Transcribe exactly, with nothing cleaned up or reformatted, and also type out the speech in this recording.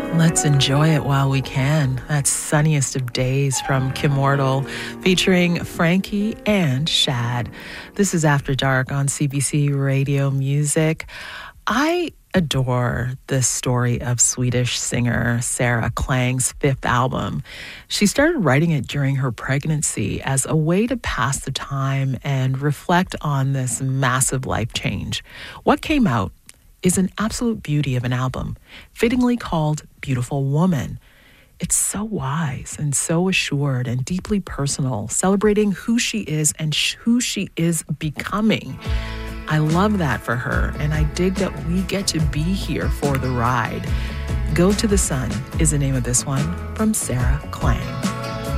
Let's enjoy it while we can. That's Sunniest of Days from Kimmortal, featuring Frankie and Shad. This is After Dark on C B C Radio Music. I adore the story of Swedish singer Sarah Klang's fifth album. She started writing it during her pregnancy as a way to pass the time and reflect on this massive life change. What came out is an absolute beauty of an album, fittingly called Beautiful Woman. It's so wise and so assured and deeply personal, celebrating who she is and sh- who she is becoming. I love that for her, and I dig that we get to be here for the ride. Go to the Sun is the name of this one from Sarah Klang.